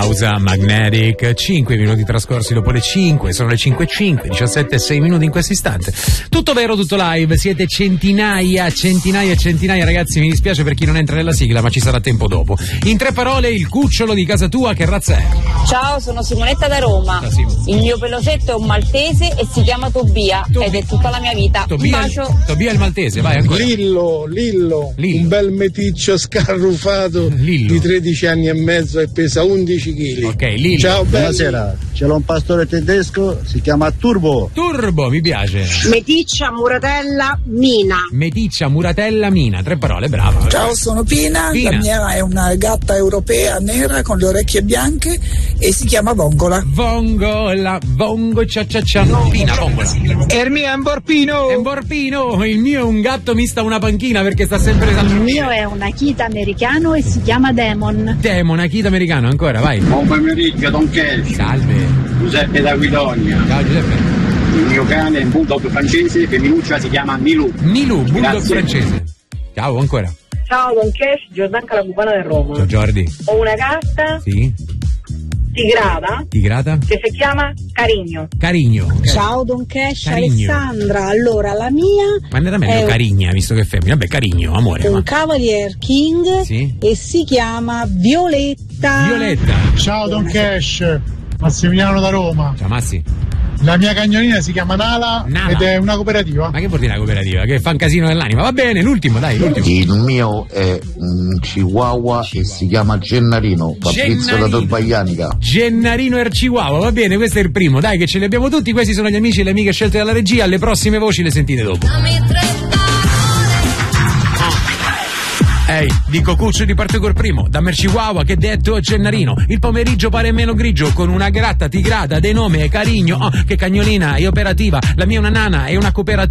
pausa Magnetic, 5 minuti trascorsi dopo le 5, sono le 5:05, 17:06 minuti in questo istante. Tutto vero, tutto live, siete centinaia, ragazzi, mi dispiace per chi non entra nella sigla, ma ci sarà tempo dopo. In 3 parole, il cucciolo di casa tua, che razza è? Ciao, sono Simonetta da Roma. Il mio pelocetto è un maltese e si chiama Tobia ed è tutta la mia vita. Un bacio. Tobia il maltese, vai ancora. Lillo, un bel meticcio scarrufato di 13 anni e mezzo e pesa 11 kg. Ok, Lillo. Ciao, buonasera. Ce l'ho un pastore tedesco, si chiama Turbo. Turbo, mi piace. Meticcia Muratella Mina. 3 parole, bravo. Ciao, sono Pina. La mia è una gatta europea nera con le orecchie bianche e si chiama Vongola. Vongo cia. Pina, Vongola. E il mio è un borpino. Il mio è un gatto mista una panchina perché sta sempre Il mio è un Akita americano e si chiama Demon. Akita americano, ancora, vai. Buon pomeriggio, Don Cash. Salve. Giuseppe da Guidonia. Ciao Giuseppe. Il mio cane è un bulldog francese, femminuccia si chiama Milù, bulldog francese. Ciao, ancora. Ciao Don Cash, Giordanca la cubana del Roma. Ciao Jordi. Ho una gatta tigrata che si chiama Carigno. Okay. Ciao Don Cash, Carigno. Alessandra. Allora, la mia ma non era meglio Carigna, visto che è femmina. Vabbè, Carigno, amore. un Cavalier King e si chiama Violetta. Ciao Don Cash, Massimiliano da Roma. Ciao Massi. La mia cagnolina si chiama Nala ed è una cooperativa. Ma che vuol dire una cooperativa? Che fa un casino nell'anima. Va bene, l'ultimo. Il mio è un chihuahua e si chiama Gennarino, Fabrizio da Torbaglianica. Gennarino e Chihuahua, va bene, questo è il primo. Dai, che ce li abbiamo tutti. Questi sono gli amici e le amiche scelte dalla regia. Le prossime voci le sentite dopo. Ehi, dico Cuccio di parte col primo. Da Chihuahua che detto Gennarino. Il pomeriggio pare meno grigio con una gratta tigrata de nome Carigno. Che cagnolina è operativa. La mia è una nana, è una cooperativa.